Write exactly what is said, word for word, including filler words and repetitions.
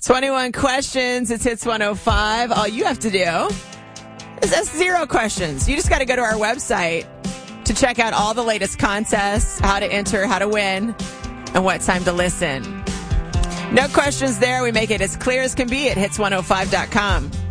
twenty-one questions. It's Hits one oh five. All you have to do is ask zero questions. You just got to go to our website to check out all the latest contests, how to enter, how to win, and what time to listen. No questions there. We make it as clear as can be at hits one oh five dot com.